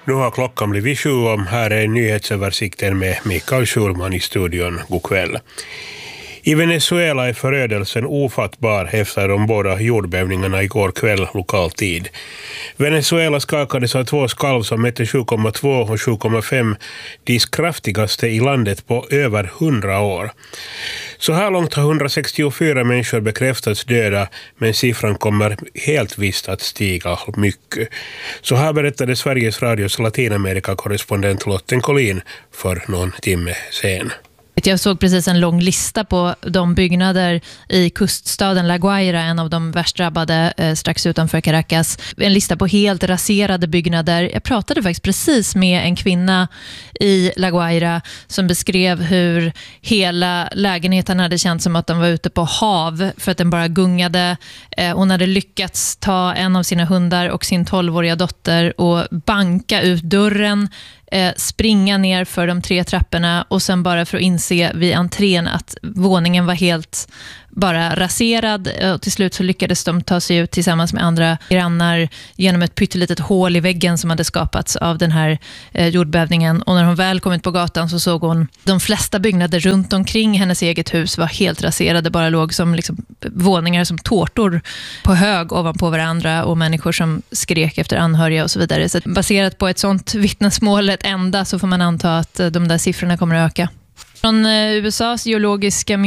Nu har klockan blivit 7 och här är nyhetsöversikten med Mikael Schulman i studion. God kväll. I Venezuela är förödelsen ofattbar efter de båda jordbävningarna igår kväll lokal tid. Venezuela skakades av 2 skalv som mätte 7,2 och 7,5, de kraftigaste i landet på över 100 år. Så här långt har 164 människor bekräftats döda, men siffran kommer helt visst att stiga mycket. Så här berättade Sveriges Radios Latinamerika-korrespondent Lotten Collin för någon timme sen. Jag såg precis en lång lista på de byggnader i kuststaden La Guaira, en av de värst drabbade strax utanför Caracas. En lista på helt raserade byggnader. Jag pratade faktiskt precis med en kvinna i La Guaira som beskrev hur hela lägenheten hade känts som att de var ute på hav för att den bara gungade. Hon hade lyckats ta en av sina hundar och sin 12-åriga dotter och banka ut dörren, springa ner för de 3 trapporna och sen bara för att inse vid entrén att våningen var helt bara raserad, och till slut så lyckades de ta sig ut tillsammans med andra grannar genom ett pyttelitet hål i väggen som hade skapats av den här jordbävningen. Och när hon väl kom ut på gatan så såg hon de flesta byggnader runt omkring hennes eget hus var helt raserade, bara låg som liksom våningar som tårtor på hög ovanpå varandra och människor som skrek efter anhöriga och så vidare. Så baserat på ett sånt vittnesmål ett enda så får man anta att de där siffrorna kommer att öka. Från USAs geologiska